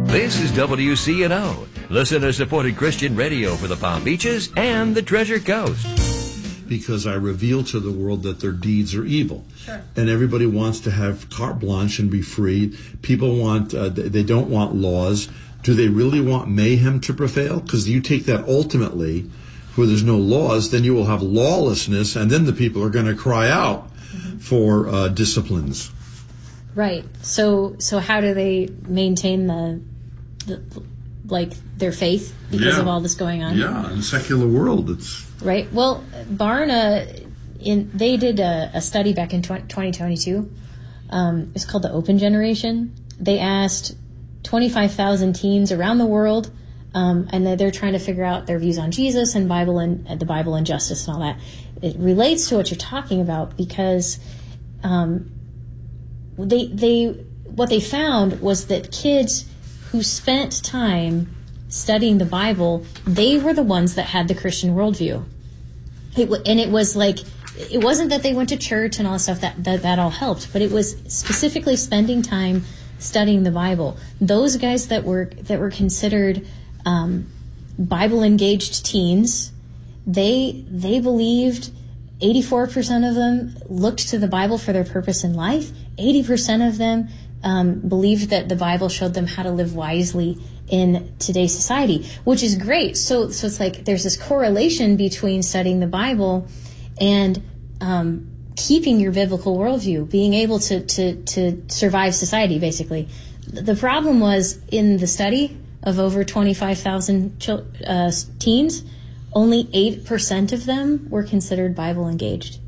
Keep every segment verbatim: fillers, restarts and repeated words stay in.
This is W C N O, listener-supported Christian radio for the Palm Beaches and the Treasure Coast. Because I reveal to the world that their deeds are evil. Sure. And everybody wants to have carte blanche and be free. People want, uh, they don't want laws. Do they really want mayhem to prevail? Because you take that ultimately, where there's no laws, then you will have lawlessness, and then the people are going to cry out mm-hmm. for uh, disciplines. Right. So, so how do they maintain the, the like their faith because yeah. of all this going on? Yeah, in the secular world, it's right. Well, Barna, in they did a, a study back in twenty twenty-two. Um, it's called the Open Generation. They asked twenty-five thousand teens around the world, um, and they're trying to figure out their views on Jesus and Bible and uh, the Bible and justice and all that. It relates to what you're talking about because um, they they what they found was that kids who spent time studying the Bible, they were the ones that had the Christian worldview. It w- and it was like, it wasn't that they went to church and all that stuff, that, that that all helped, but it was specifically spending time studying the Bible. Those guys that were that were considered um, Bible-engaged teens, they they believed, eighty-four percent of them looked to the Bible for their purpose in life. eighty percent of them um, believed that the Bible showed them how to live wisely in today's society, which is great. So, so it's like there's this correlation between studying the Bible and um, keeping your biblical worldview, being able to, to, to survive society, basically. The problem was in the study of over twenty-five thousand chil- uh, teens, only eight percent of them were considered Bible engaged.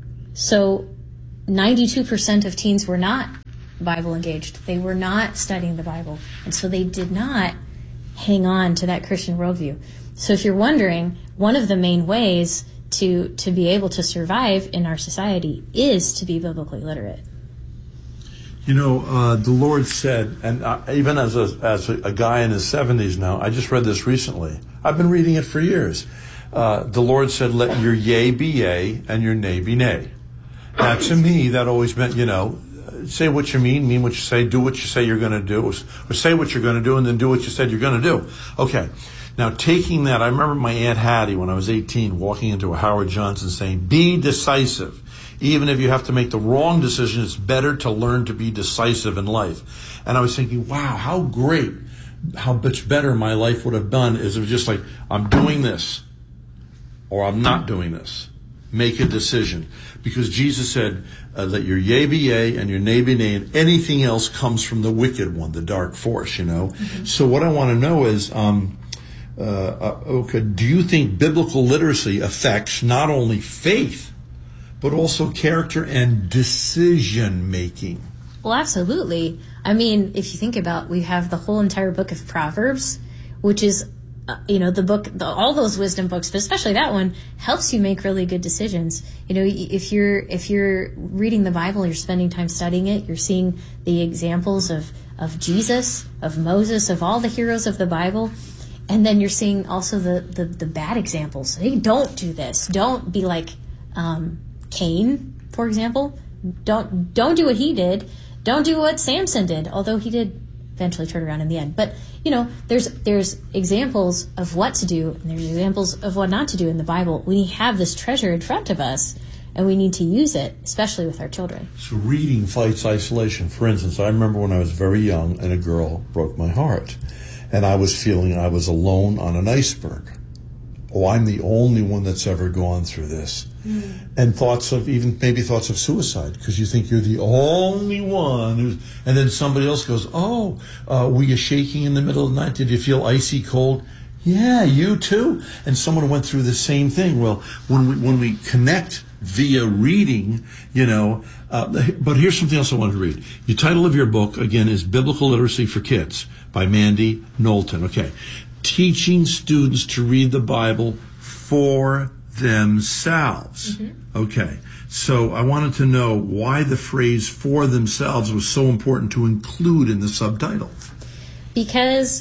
So ninety-two percent of teens were not Bible engaged. They were not studying the Bible. And so they did not hang on to that Christian worldview. So if you're wondering, one of the main ways to, to be able to survive in our society is to be biblically literate. You know, uh, the Lord said, and uh, even as a as a, a guy in his seventies now, I just read this recently. I've been reading it for years. Uh, the Lord said, let your yea be yea and your nay be nay. Now, to me, that always meant, you know, say what you mean, mean what you say, do what you say you're going to do, or, or say what you're going to do and then do what you said you're going to do. Okay. Now, taking that, I remember my Aunt Hattie when I was eighteen walking into a Howard Johnson saying, be decisive. Even if you have to make the wrong decision, it's better to learn to be decisive in life. And I was thinking, wow, how great, how much better my life would have done is if it was just like, I'm doing this or I'm not doing this. Make a decision. Because Jesus said, uh, let your yea be yea and your nay be nay, and anything else comes from the wicked one, the dark force, you know. Mm-hmm. So what I want to know is, um, uh, uh, okay, do you think biblical literacy affects not only faith, but also character and decision making? Well, absolutely. I mean, if you think about, we have the whole entire book of Proverbs, which is, uh, you know, the book, the, all those wisdom books, but especially that one, helps you make really good decisions. You know, if you're if you're reading the Bible, you're spending time studying it, you're seeing the examples of, of Jesus, of Moses, of all the heroes of the Bible, and then you're seeing also the, the, the bad examples. Hey, don't do this. Don't be like um, Cain, for example. Don't don't do what he did. Don't do what Samson did, although he did eventually turn around in the end. But, you know, there's there's examples of what to do, and there's examples of what not to do in the Bible. We have this treasure in front of us, and we need to use it, especially with our children. So reading fights isolation. For instance, I remember when I was very young and a girl broke my heart, and I was feeling I was alone on an iceberg. Oh, I'm the only one that's ever gone through this. Mm. And thoughts of, even maybe thoughts of suicide, because you think you're the only one who's, and then somebody else goes, oh, uh, were you shaking in the middle of the night? Did you feel icy cold? Yeah, you too. And someone went through the same thing. Well, when we, when we connect via reading, you know, uh, but here's something else I wanted to read. The title of your book, again, is Biblical Literacy for Kids by Mandy Knowlton. Okay. Teaching students to read the Bible for themselves. Mm-hmm. Okay. So I wanted to know why the phrase for themselves was so important to include in the subtitle. Because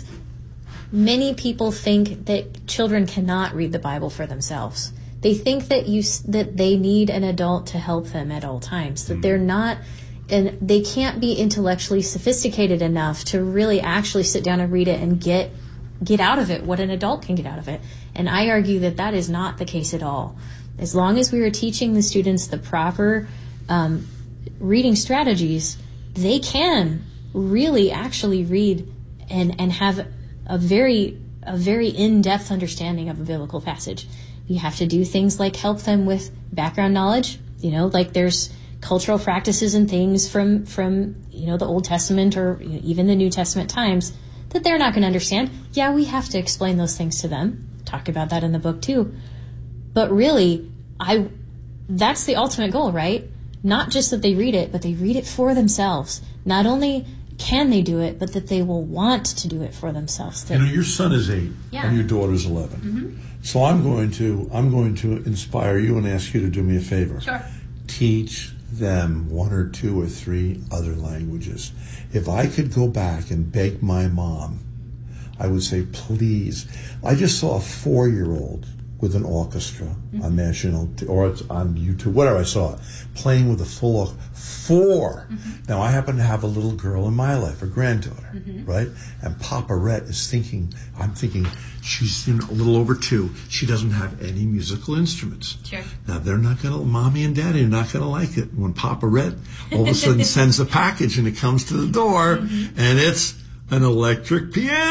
many people think that children cannot read the Bible for themselves. They think that you that they need an adult to help them at all times, that mm-hmm. they're not and they can't be intellectually sophisticated enough to really actually sit down and read it and get get out of it what an adult can get out of it. And I argue that that is not the case at all. As long as we are teaching the students the proper um, reading strategies, they can really actually read and, and have a very a very in-depth understanding of a biblical passage. You have to do things like help them with background knowledge. You know, like there's cultural practices and things from, from you know, the Old Testament or you know, even the New Testament times that they're not going to understand. Yeah, we have to explain those things to them. Talk about that in the book too. But really, I that's the ultimate goal, right? Not just that they read it, but they read it for themselves. Not only can they do it, but that they will want to do it for themselves. That, you know, your son is eight yeah. and your daughter's eleven. Mm-hmm. So I'm going to I'm going to inspire you and ask you to do me a favor. Sure. Teach them one or two or three other languages. If I could go back and beg my mom, I would say, please. I just saw a four-year-old with an orchestra mm-hmm. on national t- or it's on YouTube, whatever I saw it, playing with a full orchestra. Four. Mm-hmm. Now, I happen to have a little girl in my life, a granddaughter, mm-hmm. right? And Papa Rhett is thinking, I'm thinking, she's you know, a little over two. She doesn't have any musical instruments. Sure. Now, they're not going to, Mommy and Daddy are not going to like it when Papa Rhett all of a sudden sends a package and it comes to the door mm-hmm. and it's an electric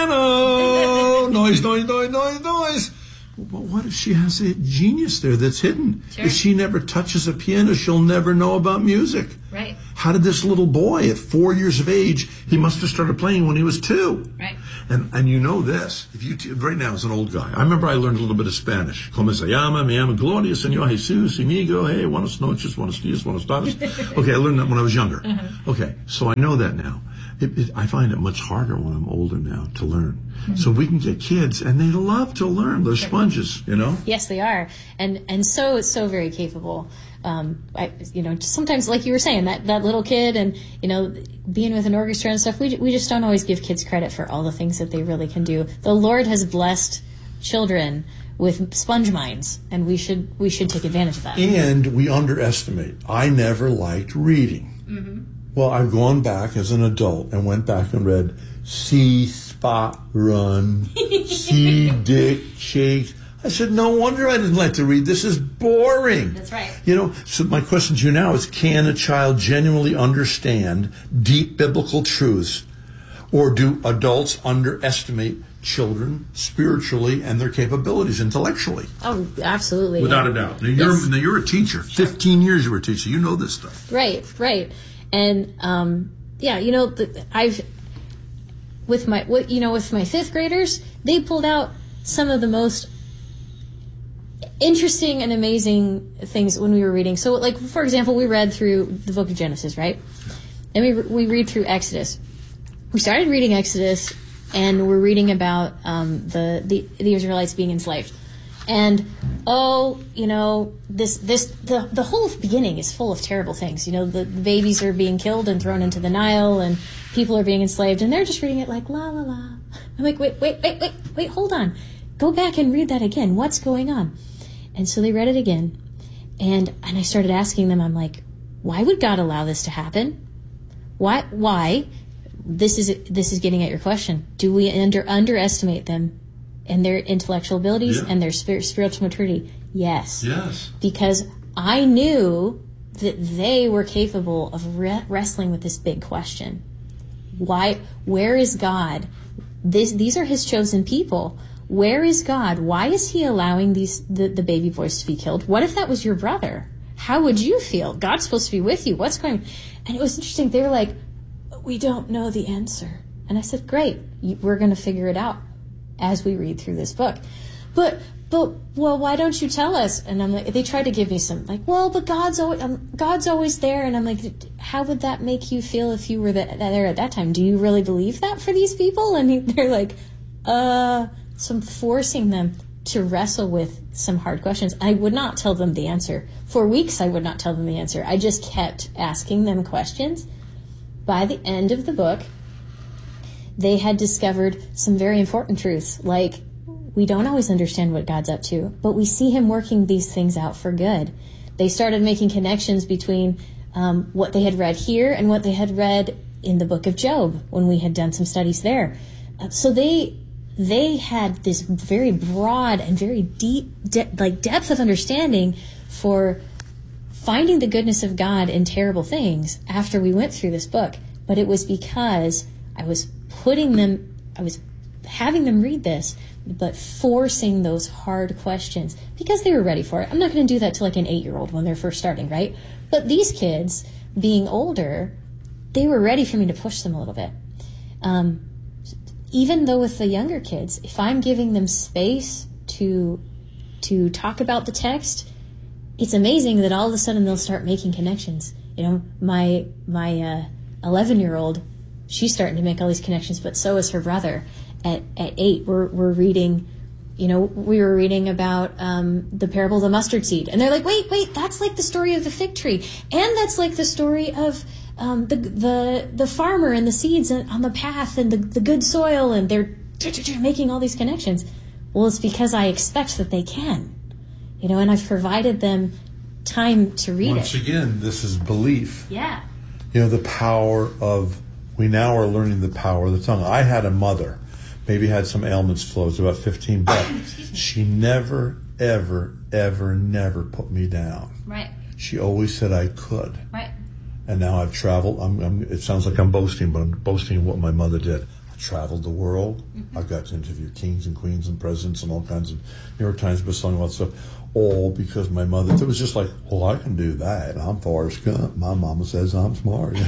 piano. Noise, noise, noise, noise, noise. But what if she has a genius there that's hidden? Sure. If she never touches a piano, she'll never know about music. Right. How did this little boy at four years of age, he must have started playing when he was two. Right. And and you know this, if you t- right now as an old guy, I remember I learned a little bit of Spanish. Como se llama, me llamo Gloria, Señor Jesus, amigo, hey, buenas noches, buenos dias, buenas tardes. Okay, I learned that when I was younger. Uh-huh. Okay, so I know that now. It, it, I find it much harder when I'm older now to learn. Mm-hmm. So we can get kids, and they love to learn. They're sponges, you know? Yes, they are. And and so so very capable. Um, I, you know, sometimes, like you were saying, that, that little kid and, you know, being with an orchestra and stuff, we we just don't always give kids credit for all the things that they really can do. The Lord has blessed children with sponge minds, and we should we should take advantage of that. And we underestimate. I never liked reading. Mm-hmm. Well, I've gone back as an adult and went back and read See Spot Run, See Dick Shakes. I said, no wonder I didn't like to read. This is boring. That's right. You know, so my question to you now is, can a child genuinely understand deep biblical truths, or do adults underestimate children spiritually and their capabilities intellectually? Oh, absolutely. Without yeah. a doubt. Now, you're, Yes. now, you're a teacher. fifteen years you were a teacher. You know this stuff. Right, right. And, um, yeah, you know, the, I've, with my, with, you know, with my fifth graders, they pulled out some of the most interesting and amazing things when we were reading. So, like, for example, we read through the book of Genesis, right? And we we read through Exodus. We started reading Exodus, and we're reading about um, the, the the Israelites being enslaved. And, oh, you know, this this the, the whole beginning is full of terrible things. You know, the, the babies are being killed and thrown into the Nile, and people are being enslaved, and they're just reading it like, la, la, la. I'm like, wait, wait, wait, wait, wait, hold on. Go back and read that again. What's going on? And so they read it again, and and I started asking them, I'm like, why would God allow this to happen? Why? Why? This is this is getting at your question. Do we under underestimate them and their intellectual abilities Yeah. and their spirit, spiritual maturity? Yes. Yes. Because I knew that they were capable of re- wrestling with this big question. Why? Where is God? This, these are His chosen people. Where is God? Why is He allowing these the, the baby boys to be killed? What if that was your brother? How would you feel? God's supposed to be with you. What's going on? And it was interesting. They were like, we don't know the answer. And I said, great. We're going to figure it out as we read through this book. But, but, well, why don't you tell us? And I'm like, they tried to give me some, like, well, but God's always, um, God's always there. And I'm like, how would that make you feel if you were the, there at that time? Do you really believe that for these people? And he, they're like, uh... So I'm forcing them to wrestle with some hard questions. I would not tell them the answer. For weeks, I would not tell them the answer. I just kept asking them questions. By the end of the book, they had discovered some very important truths, like we don't always understand what God's up to, but we see Him working these things out for good. They started making connections between um, what they had read here and what they had read in the book of Job when we had done some studies there. Uh, so they they had this very broad and very deep, de- like depth of understanding for finding the goodness of God in terrible things after we went through this book. But it was because I was putting them, I was having them read this, but forcing those hard questions because they were ready for it. I'm not going to do that to like an eight-year-old when they're first starting, right? But these kids, being older, they were ready for me to push them a little bit. Um, even though with the younger kids, if I'm giving them space to to talk about the text, it's amazing that all of a sudden they'll start making connections. You know, my my uh, eleven-year-old, she's starting to make all these connections, but so is her brother. At at eight, we're we're reading, you know, we were reading about um, the parable of the mustard seed, and they're like, wait, wait, that's like the story of the fig tree, and that's like the story of um, the the the farmer and the seeds on the path and the the good soil, and they're making all these connections. Well, it's because I expect that they can, you know, and I've provided them time to read Once it. Once again, this is belief. Yeah. You know, the power of, we now are learning the power of the tongue. I had a mother, maybe had some ailments, Flo, was about fifteen, but she never, ever, ever, never put me down. Right. She always said I could. Right. And now I've traveled. I'm, I'm, it sounds like I'm boasting, but I'm boasting what my mother did. I traveled the world. Mm-hmm. I've got to interview kings and queens and presidents and all kinds of New York Times bestselling, all that stuff. All because my mother, it was just like, well, I can do that. I'm Forrest Gump. My mama says I'm smart. No,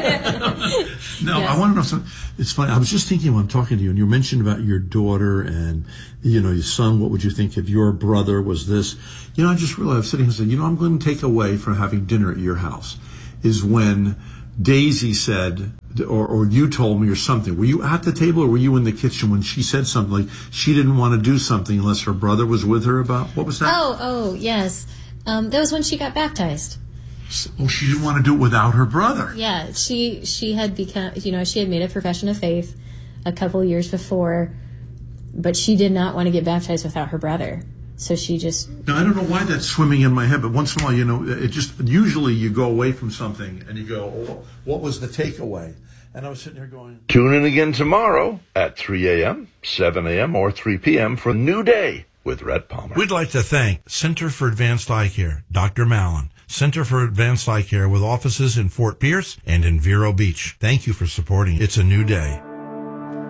yes. I want to know something. It's funny. I was just thinking when I'm talking to you, and you mentioned about your daughter and, you know, your son. What would you think if your brother was this? You know, I just realized I was sitting here and said, you know, I'm going to take away from having dinner at your house is when Daisy said, or, or you told me or something. Were you at the table or were you in the kitchen when she said something like she didn't want to do something unless her brother was with her about, what was that? Oh, oh, yes. Um, that was when she got baptized. Oh, she didn't want to do it without her brother. Yeah, she she had become, you know, she had made a profession of faith a couple years before, but she did not want to get baptized without her brother. So she just... Now, I don't know why that's swimming in my head, but once in a while, you know, it just, usually you go away from something and you go, oh, what was the takeaway? And I was sitting here going... Tune in again tomorrow at three a.m., seven a.m., or three p.m. for a new day with Red Palmer. We'd like to thank Center for Advanced Eye Care, Doctor Mallon. Center for Advanced Eye Care with offices in Fort Pierce and in Vero Beach. Thank you for supporting It's a New Day.